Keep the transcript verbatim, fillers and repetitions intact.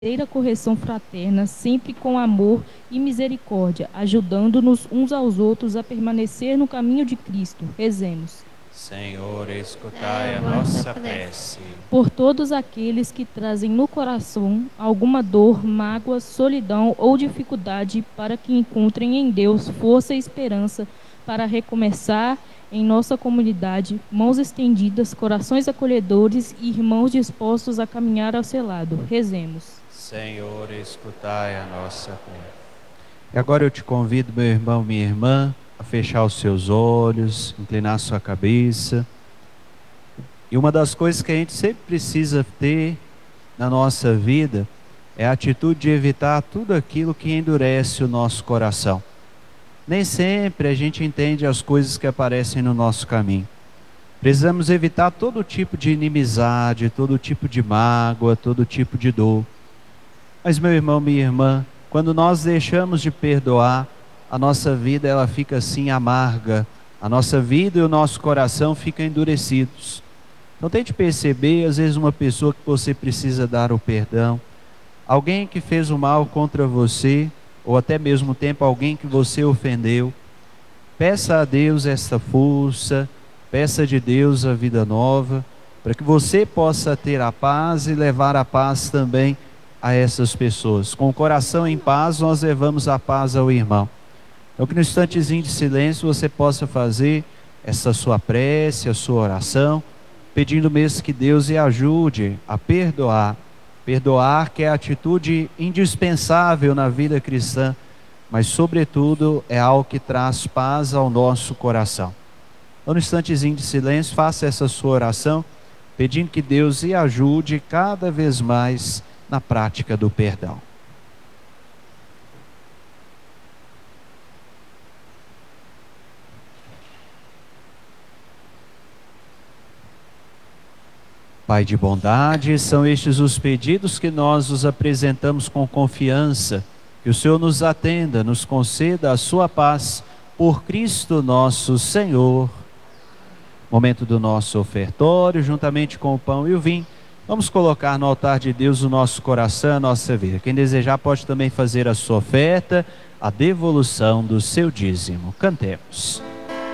verdadeira correção fraterna, sempre com amor e misericórdia, ajudando-nos uns aos outros a permanecer no caminho de Cristo. Rezemos. Senhor, escutai a nossa prece. Por todos aqueles que trazem no coração alguma dor, mágoa, solidão ou dificuldade, para que encontrem em Deus força e esperança para recomeçar em nossa comunidade, mãos estendidas, corações acolhedores e irmãos dispostos a caminhar ao seu lado. Rezemos. Senhor, escutai a nossa prece. E agora eu te convido, meu irmão, minha irmã, a fechar os seus olhos, inclinar a sua cabeça. E uma das coisas que a gente sempre precisa ter na nossa vida é a atitude de evitar tudo aquilo que endurece o nosso coração. Nem sempre a gente entende as coisas que aparecem no nosso caminho. Precisamos evitar todo tipo de inimizade, todo tipo de mágoa, todo tipo de dor. Mas, meu irmão, minha irmã, quando nós deixamos de perdoar, a nossa vida ela fica assim amarga, a nossa vida e o nosso coração ficam endurecidos. Então tente perceber, às vezes, uma pessoa que você precisa dar o perdão, alguém que fez o mal contra você, ou até mesmo tempo alguém que você ofendeu. Peça a Deus esta força, peça de Deus a vida nova, para que você possa ter a paz e levar a paz também a essas pessoas. Com o coração em paz, nós levamos a paz ao irmão. Então que no instantezinho de silêncio você possa fazer essa sua prece, a sua oração, pedindo mesmo que Deus lhe ajude a perdoar. Perdoar, que é a atitude indispensável na vida cristã, mas sobretudo é algo que traz paz ao nosso coração. Então no instantezinho de silêncio, faça essa sua oração, pedindo que Deus lhe ajude cada vez mais na prática do perdão. Pai de bondade, são estes os pedidos que nós os apresentamos com confiança. Que o Senhor nos atenda, nos conceda a sua paz, por Cristo nosso Senhor. Momento do nosso ofertório, juntamente com o pão e o vinho, vamos colocar no altar de Deus o nosso coração, a nossa vida. Quem desejar pode também fazer a sua oferta, a devolução do seu dízimo. Cantemos.